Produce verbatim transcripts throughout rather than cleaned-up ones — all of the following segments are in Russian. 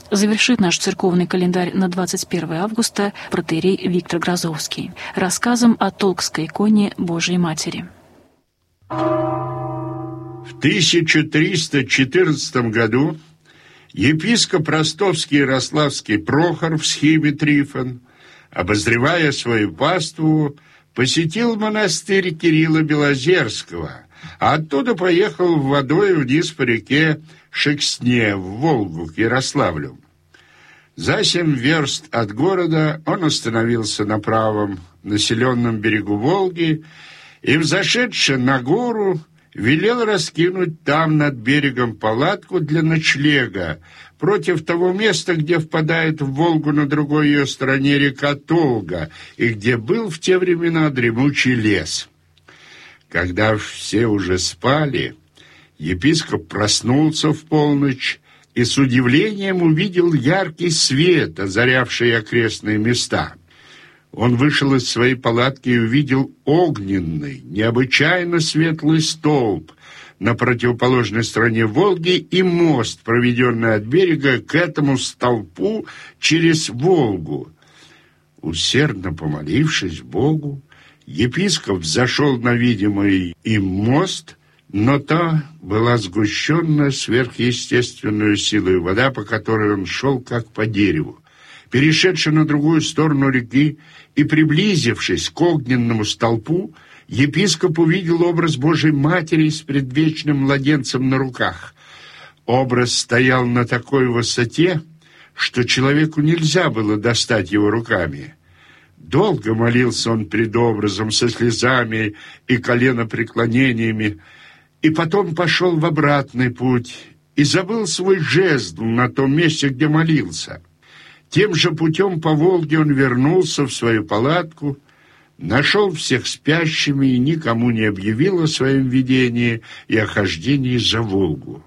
Завершит наш церковный календарь на двадцать первое августа протоиерей Виктор Грозовский рассказом о Толкской иконе Божией Матери. В тысяча триста четырнадцатом году епископ ростовский Ярославский Прохор в схиме Трифон, обозревая свою паству, посетил монастырь Кирилла Белозерского, а оттуда поехал водой вниз по реке Шексне, в Волгу, к Ярославлю. За семь верст от города он остановился на правом населенном берегу Волги и, взошедши на гору, велел раскинуть там над берегом палатку для ночлега против того места, где впадает в Волгу на другой ее стороне река Толга, и где был в те времена дремучий лес. Когда все уже спали, епископ проснулся в полночь и с удивлением увидел яркий свет, озарявший окрестные места. Он вышел из своей палатки и увидел огненный, необычайно светлый столб на противоположной стороне Волги и мост, проведенный от берега к этому столпу через Волгу. Усердно помолившись Богу, епископ взошел на видимый им мост, но та была сгущенная сверхъестественной силой вода, по которой он шел как по дереву. Перешедший на другую сторону реки и приблизившись к огненному столпу, епископ увидел образ Божией Матери с предвечным младенцем на руках. Образ стоял на такой высоте, что человеку нельзя было достать его руками. Долго молился он пред образом со слезами и коленопреклонениями, и потом пошел в обратный путь и забыл свой жезл на том месте, где молился. Тем же путем по Волге он вернулся в свою палатку, нашел всех спящими и никому не объявил о своем видении и о хождении за Волгу.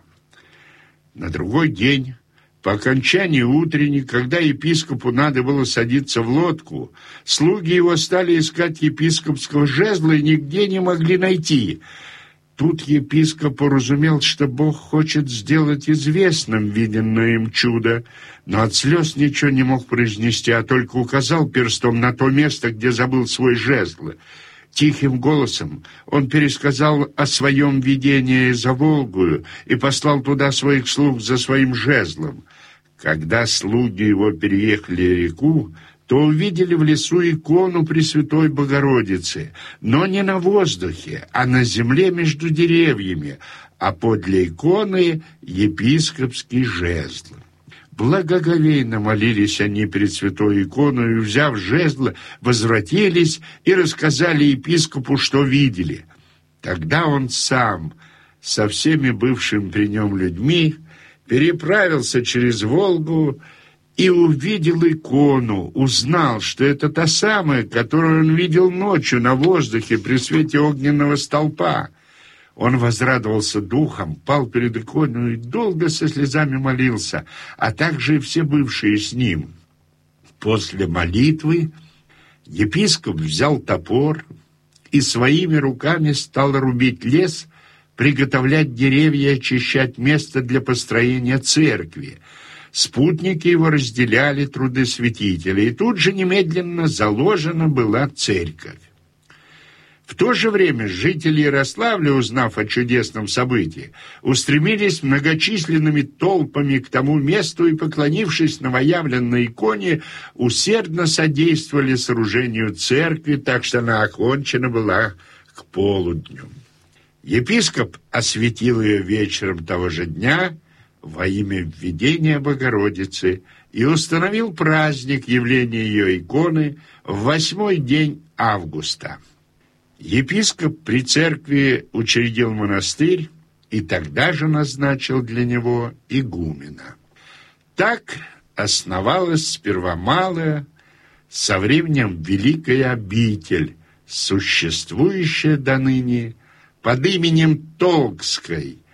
На другой день, по окончании утренней, когда епископу надо было садиться в лодку, слуги его стали искать епископского жезла и нигде не могли найти. Тут епископ уразумел, что Бог хочет сделать известным виденное им чудо, но от слез ничего не мог произнести, а только указал перстом на то место, где забыл свой жезл. Тихим голосом он пересказал о своем видении за Волгою и послал туда своих слуг за своим жезлом. Когда слуги его переехали реку, то увидели в лесу икону Пресвятой Богородицы, но не на воздухе, а на земле между деревьями, а подле иконы епископский жезл. Благоговейно молились они пред святой иконой, и, взяв жезл, возвратились и рассказали епископу, что видели. Тогда он сам со всеми бывшими при нем людьми переправился через Волгу и увидел икону, узнал, что это та самая, которую он видел ночью на воздухе при свете огненного столпа. Он возрадовался духом, пал перед иконой и долго со слезами молился, а также и все бывшие с ним. После молитвы епископ взял топор и своими руками стал рубить лес, приготовлять деревья и очищать место для построения церкви. Спутники его разделяли труды святителя, и тут же немедленно заложена была церковь. В то же время жители Ярославля, узнав о чудесном событии, устремились многочисленными толпами к тому месту и, поклонившись новоявленной иконе, усердно содействовали сооружению церкви, так что она окончена была к полудню. Епископ осветил ее вечером того же дня во имя введения Богородицы и установил праздник явления ее иконы в восьмой день августа. Епископ при церкви учредил монастырь и тогда же назначил для него игумена. Так основалась сперва малая, со временем великая обитель, существующая доныне под именем Толкской,